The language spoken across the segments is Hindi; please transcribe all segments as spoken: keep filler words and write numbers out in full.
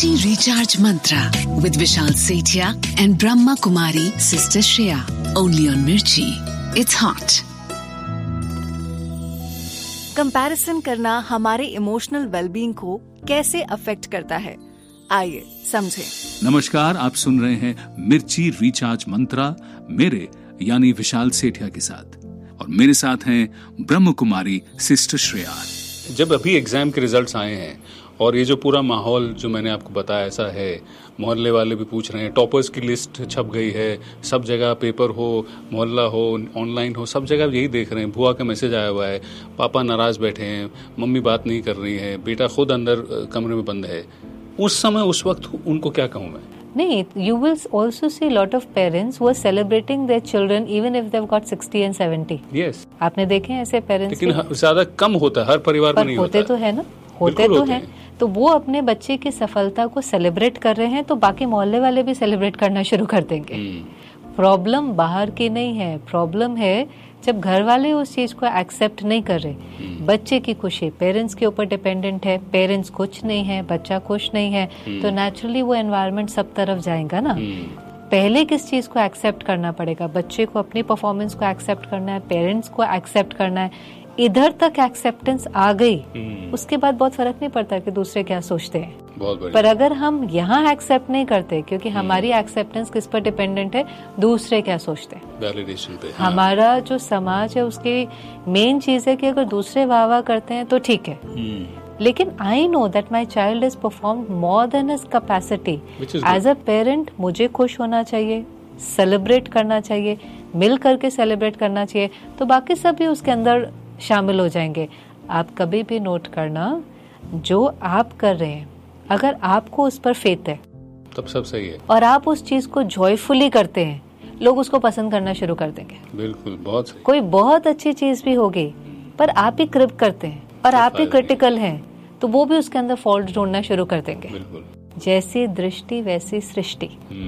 Mirchi Recharge Mantra with Vishal Sethia and Brahma Kumari Sister Shreya. Only on Mirchi. It's hot. Comparison करना हमारे इमोशनल वेलबींग को कैसे अफेक्ट करता है, आइए समझें। नमस्कार, आप सुन रहे हैं मिर्ची रिचार्ज मंत्रा मेरे यानी विशाल सेठिया के साथ, और मेरे साथ हैं ब्रह्म कुमारी सिस्टर श्रेया। जब अभी एग्जाम के रिजल्ट्स आए हैं और ये जो पूरा माहौल जो मैंने आपको बताया ऐसा है, मोहल्ले वाले भी पूछ रहे हैं, टॉपर्स की लिस्ट छप गई है, सब जगह पेपर हो, मोहल्ला हो, ऑनलाइन हो, सब जगह यही देख रहे हैं। बुआ का मैसेज आया हुआ है, पापा नाराज बैठे हैं, मम्मी बात नहीं कर रही है, बेटा खुद अंदर कमरे में बंद है। उस समय उस वक्त उनको क्या कहूँ मैं? नहीं, you will also see a lot of parents who are celebrating their children even if they've got sixty and seventy. Yes. आपने देखे हैं ऐसे पेरेंट्स? लेकिन ज्यादा कम होता है, हर परिवार में नहीं होता। होते तो है ना, होते तो हैं। तो वो अपने बच्चे की सफलता को सेलिब्रेट कर रहे हैं, तो बाकी मोहल्ले वाले भी सेलिब्रेट करना शुरू कर देंगे। प्रॉब्लम बाहर की नहीं है, प्रॉब्लम है जब घर वाले उस चीज को एक्सेप्ट नहीं कर रहे। बच्चे की खुशी पेरेंट्स के ऊपर डिपेंडेंट है, पेरेंट्स खुश नहीं है, बच्चा खुश नहीं है, तो नेचुरली वो एनवायरनमेंट सब तरफ जाएगा ना। पहले किस चीज को एक्सेप्ट करना पड़ेगा? बच्चे को अपनी परफॉर्मेंस को एक्सेप्ट करना है, पेरेंट्स को एक्सेप्ट करना है। इधर तक एक्सेप्टेंस आ गई, उसके बाद बहुत फर्क नहीं पड़ता कि दूसरे क्या सोचते हैं। पर अगर हम यहाँ एक्सेप्ट नहीं करते, क्योंकि हमारी एक्सेप्टेंस किस पर डिपेंडेंट है? दूसरे क्या सोचते हैं, वैलिडेशन पे। हाँ। हमारा जो समाज है उसकी मेन चीज है कि अगर दूसरे वाह वाह करते हैं तो ठीक है, लेकिन I know that my child is perform more than his capacity. As a parent मुझे खुश होना चाहिए, सेलिब्रेट करना चाहिए, मिल करके सेलिब्रेट करना चाहिए, तो बाकी सब भी उसके अंदर शामिल हो जाएंगे। आप कभी भी नोट करना, जो आप कर रहे हैं अगर आपको उस पर फेथ है तब सब सही है, और आप उस चीज को जॉयफुली करते हैं, लोग उसको पसंद करना शुरू कर देंगे। बिल्कुल, बहुत सही। कोई बहुत अच्छी चीज भी होगी पर आप ही क्रिप करते हैं और आप ही क्रिटिकल हैं, तो वो भी उसके अंदर फॉल्ट ढूंढना शुरू कर देंगे। बिल्कुल। जैसी दृष्टि वैसी सृष्टि।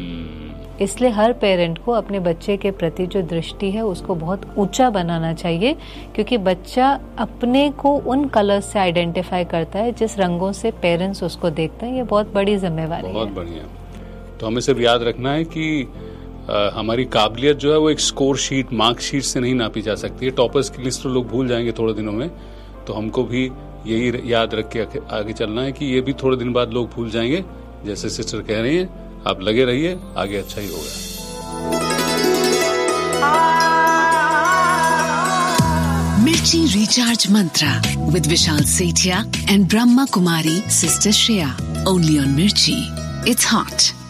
इसलिए हर पेरेंट को अपने बच्चे के प्रति जो दृष्टि है उसको बहुत ऊंचा बनाना चाहिए, क्योंकि बच्चा अपने को उन कलर्स से आइडेंटिफाई करता है जिस रंगों से पेरेंट्स उसको देखते हैं। ये बहुत बड़ी जिम्मेवारी है। बहुत बढ़िया। तो हमें सिर्फ याद रखना है कि आ, हमारी काबिलियत जो है वो एक स्कोर शीट, मार्क शीट से नहीं नापी जा सकती है। टॉपर्स की लिस्ट तो लोग भूल जाएंगे थोड़े दिनों में, तो हमको भी यही याद रख के आगे चलना है कि ये भी थोड़े दिन बाद लोग भूल जाएंगे। जैसे सिस्टर कह रही हैं, आप लगे रहिए, आगे अच्छा ही होगा। Mirchi Recharge Mantra with Vishal Sethia and Brahma Kumari Sister Shreya. Only on Mirchi. It's hot.